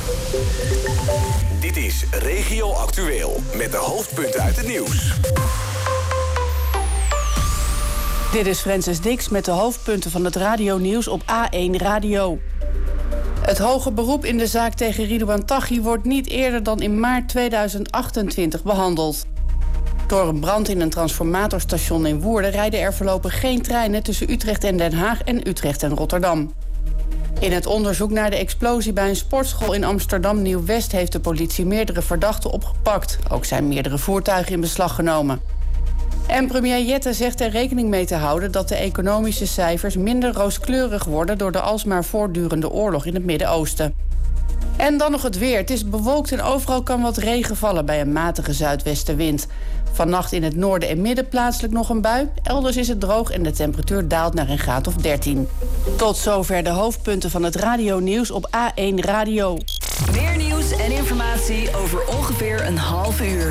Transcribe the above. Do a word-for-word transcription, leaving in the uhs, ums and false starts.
Dit is Regio Actueel met de hoofdpunten uit het nieuws. Dit is Francis Dix met de hoofdpunten van het radionieuws op A één Radio. Het hoge beroep in de zaak tegen Ridouan Taghi wordt niet eerder dan in maart tweeduizend achtentwintig behandeld. Door een brand in een transformatorstation in Woerden rijden er voorlopig geen treinen tussen Utrecht en Den Haag en Utrecht en Rotterdam. In het onderzoek naar de explosie bij een sportschool in Amsterdam-Nieuw-West heeft de politie meerdere verdachten opgepakt. Ook zijn meerdere voertuigen in beslag genomen. En premier Jette zegt er rekening mee te houden dat de economische cijfers minder rooskleurig worden door de alsmaar voortdurende oorlog in het Midden-Oosten. En dan nog het weer. Het is bewolkt en overal kan wat regen vallen bij een matige zuidwestenwind. Vannacht in het noorden en midden plaatselijk nog een bui. Elders is het droog en de temperatuur daalt naar een graad of dertien. Tot zover de hoofdpunten van het radionieuws op A één Radio. Meer nieuws en informatie over ongeveer een half uur.